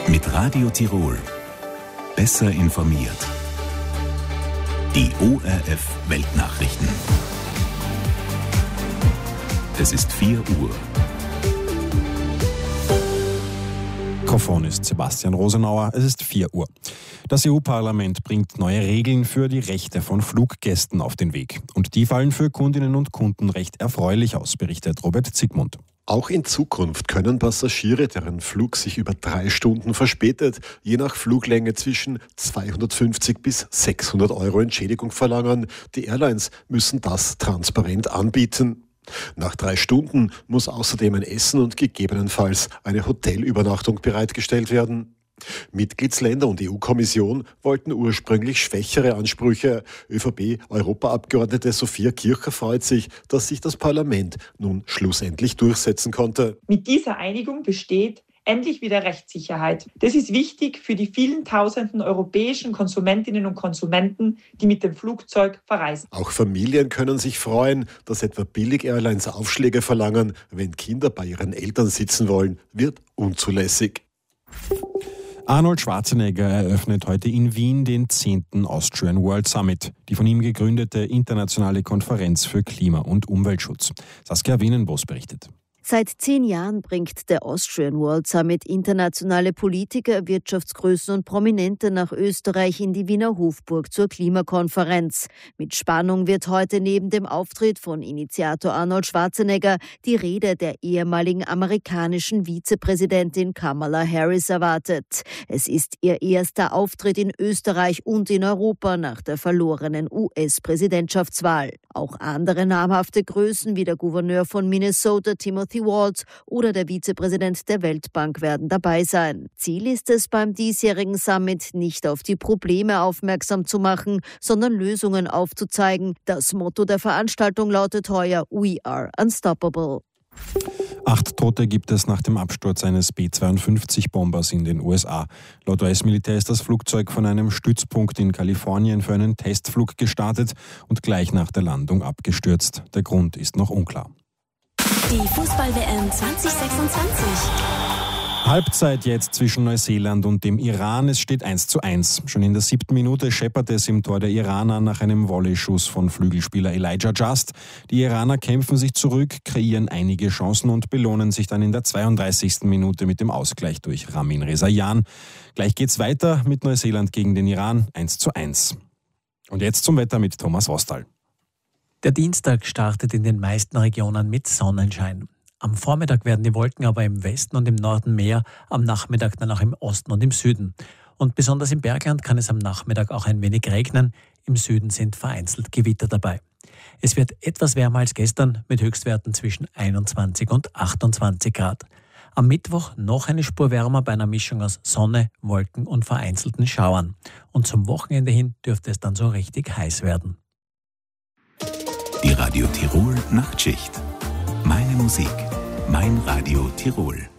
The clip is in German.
Mit Radio Tirol. Besser informiert. Die ORF Weltnachrichten. Es ist 4 Uhr. Mikrofon ist Sebastian Rosenauer. Es ist 4 Uhr. Das EU-Parlament bringt neue Regeln für die Rechte von Fluggästen auf den Weg. Und die fallen für Kundinnen und Kunden recht erfreulich aus, berichtet Robert Zigmund. Auch in Zukunft können Passagiere, deren Flug sich über 3 Stunden verspätet, je nach Fluglänge zwischen 250 bis 600 Euro Entschädigung verlangen. Die Airlines müssen das transparent anbieten. Nach 3 Stunden muss außerdem ein Essen und gegebenenfalls eine Hotelübernachtung bereitgestellt werden. Mitgliedsländer und EU-Kommission wollten ursprünglich schwächere Ansprüche. ÖVP-Europaabgeordnete Sophia Kircher freut sich, dass sich das Parlament nun schlussendlich durchsetzen konnte. Mit dieser Einigung besteht endlich wieder Rechtssicherheit. Das ist wichtig für die vielen tausenden europäischen Konsumentinnen und Konsumenten, die mit dem Flugzeug verreisen. Auch Familien können sich freuen, dass etwa Billig-Airlines Aufschläge verlangen, wenn Kinder bei ihren Eltern sitzen wollen, wird unzulässig. Arnold Schwarzenegger eröffnet heute in Wien den 10. Austrian World Summit, die von ihm gegründete internationale Konferenz für Klima- und Umweltschutz. Saskia Wienenbos berichtet. Seit 10 Jahren bringt der Austrian World Summit internationale Politiker, Wirtschaftsgrößen und Prominente nach Österreich in die Wiener Hofburg zur Klimakonferenz. Mit Spannung wird heute neben dem Auftritt von Initiator Arnold Schwarzenegger die Rede der ehemaligen amerikanischen Vizepräsidentin Kamala Harris erwartet. Es ist ihr erster Auftritt in Österreich und in Europa nach der verlorenen US-Präsidentschaftswahl. Auch andere namhafte Größen wie der Gouverneur von Minnesota, Timothy Walz, oder der Vizepräsident der Weltbank werden dabei sein. Ziel ist es beim diesjährigen Summit, nicht auf die Probleme aufmerksam zu machen, sondern Lösungen aufzuzeigen. Das Motto der Veranstaltung lautet heuer We are unstoppable. 8 Tote gibt es nach dem Absturz eines B-52-Bombers in den USA. Laut US-Militär ist das Flugzeug von einem Stützpunkt in Kalifornien für einen Testflug gestartet und gleich nach der Landung abgestürzt. Der Grund ist noch unklar. Die Fußball-WM 2026. Halbzeit jetzt zwischen Neuseeland und dem Iran. Es steht 1:1. Schon in der 7. Minute scheppert es im Tor der Iraner nach einem Volleyschuss von Flügelspieler Elijah Just. Die Iraner kämpfen sich zurück, kreieren einige Chancen und belohnen sich dann in der 32. Minute mit dem Ausgleich durch Ramin Rezaian. Gleich geht's weiter mit Neuseeland gegen den Iran 1:1. Und jetzt zum Wetter mit Thomas Rostal. Der Dienstag startet in den meisten Regionen mit Sonnenschein. Am Vormittag werden die Wolken aber im Westen und im Norden mehr, am Nachmittag dann auch im Osten und im Süden. Und besonders im Bergland kann es am Nachmittag auch ein wenig regnen. Im Süden sind vereinzelt Gewitter dabei. Es wird etwas wärmer als gestern mit Höchstwerten zwischen 21 und 28 Grad. Am Mittwoch noch eine Spur wärmer bei einer Mischung aus Sonne, Wolken und vereinzelten Schauern. Und zum Wochenende hin dürfte es dann so richtig heiß werden. Die Radio Tirol Nachtschicht. Meine Musik, mein Radio Tirol.